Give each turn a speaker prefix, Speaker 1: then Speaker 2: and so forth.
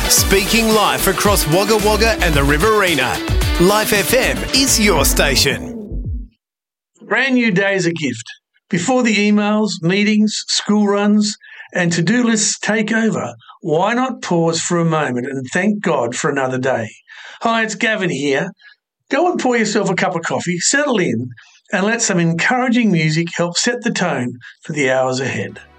Speaker 1: Speaking live across Wagga Wagga and the Riverina. Life FM is your station.
Speaker 2: Brand new day is a gift. Before the emails, meetings, school runs, and to-do lists take over, why not pause for a moment and thank God for another day? Hi, it's Gavin here. Go and pour yourself a cup of coffee, settle in, and let some encouraging music help set the tone for the hours ahead.